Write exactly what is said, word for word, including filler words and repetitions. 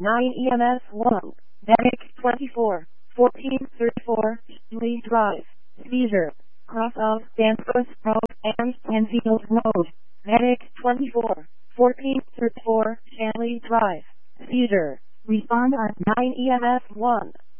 nine E M S one, Medic twenty-four, fourteen thirty-four, Lee Drive, seizure, cross of Danforth Road and Penfield Road, Medic twenty-four, fourteen thirty-four, Shanley Drive, seizure, respond at nine E M S one.